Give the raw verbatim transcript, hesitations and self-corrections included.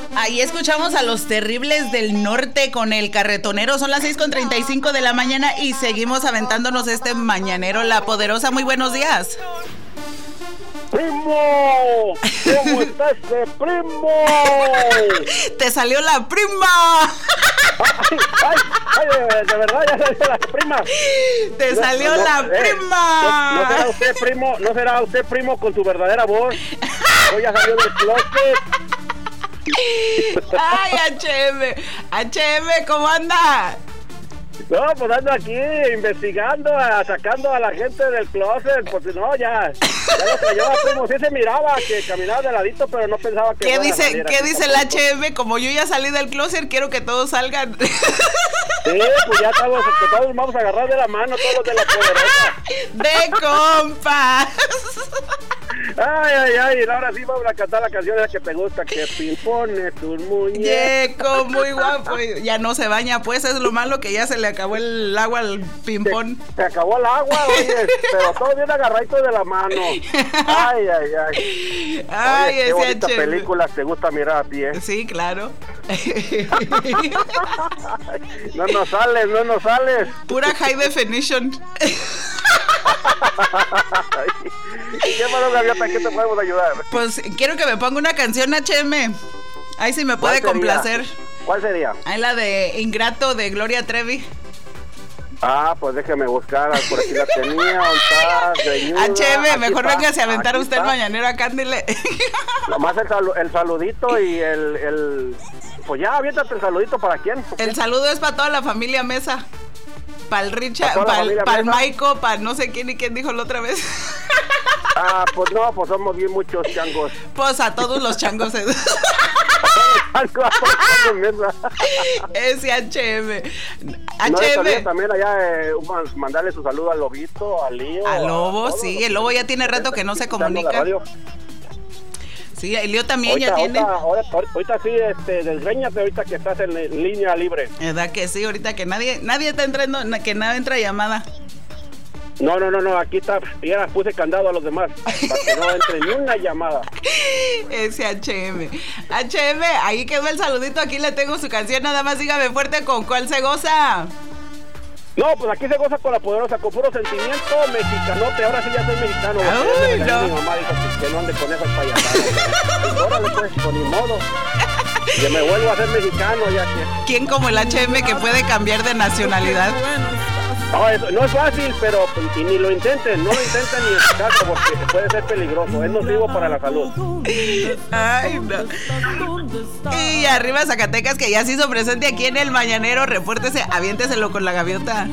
Ahí escuchamos a Los Terribles del Norte con El Carretonero. Son las seis con treinta y cinco de la mañana y seguimos aventándonos este mañanero. La Poderosa, muy buenos días. ¡Primo! ¿Cómo estás, eh, primo? ¡Te salió la prima! ¡Ay, ay, ay! De verdad, ya salió la prima. ¡Te salió no, la eh, prima! No, no será usted primo, no será usted primo con su verdadera voz. Hoy ya salió del closet. ¡Ay, H M! ¡H M, ¿cómo anda? No, pues ando aquí investigando, sacando a la gente del closet, porque no, ya, ya lo trayó, primo, sí se miraba que caminaba de ladito, pero no pensaba que... ¿Qué dice, ¿qué dice el H M? Como yo ya salí del closet, quiero que todos salgan. Sí, pues ya estamos, todos vamos a agarrar de la mano, todos de la Poderosa. ¡De compas! Ay, ay, ay, ahora sí vamos a cantar la canción esa que te gusta, que pimpones tus muñecos. Muy guapo, ya no se baña, pues es lo malo que ya se le acabó el agua al pimpón. Se, se acabó el agua, oye, pero todo bien agarradito de la mano. Ay, ay, ay. Ay, oye, qué bonita H M. película te gusta mirar a ti, ¿eh? Sí, claro. No nos sales, no nos sales. Pura high definition. ¿Qué malo, Gaviota? ¿Qué te podemos ayudar? Pues quiero que me ponga una canción, H M. Ahí sí me puede complacer. ¿Cuál sería? Ahí la de Ingrato de Gloria Trevi. Ah, pues déjeme buscar, por aquí la tenía. Greñuda, H M, mejor está, véngase a aventar usted está. El mañanero acá, dile. Nomás el, salu el saludito y el, el... Pues ya, aviéntate el saludito, ¿para quién? El saludo es para toda la familia Mesa. Para el Richard, para el pa Maico, para no sé quién y quién dijo la otra vez. Ah, pues no, pues somos bien muchos changos. Pues a todos los changos. Ese H M. H M. No, también allá eh, mandarle su saludo al Lobito, al Lío. Al Lobo, a sí, el Lobo ya tiene rato que no se comunica. Sí, el Lío también ahorita, ya tiene. Ahorita, ahorita, ahorita sí, este, desgréñate ahorita que estás en línea libre. ¿Verdad que sí? Ahorita que nadie, nadie está entrando, que nada entra llamada. No, no, no, no, aquí está, ya puse candado a los demás, para que no entre ni una llamada. Ese H M. H M, ahí quedó el saludito, aquí le tengo su canción, nada más dígame fuerte con cuál se goza. No, pues aquí se goza con la Poderosa, con puro sentimiento mexicanote, ahora sí ya soy mexicano. Uy, no. Mi mamá dijo que, que no ande con esas payasadas. Pues, órale, pues, pues ni modo. Que me vuelvo a ser mexicano ya que... ¿Quién como el H M que puede cambiar de nacionalidad? No, eso, no es fácil, pero y ni lo intenten, no lo intenten ni en su caso porque puede ser peligroso, es nocivo para la salud. Ay, no. Y arriba Zacatecas, que ya se hizo presente aquí en el mañanero, repórtese, aviénteselo con la gaviota.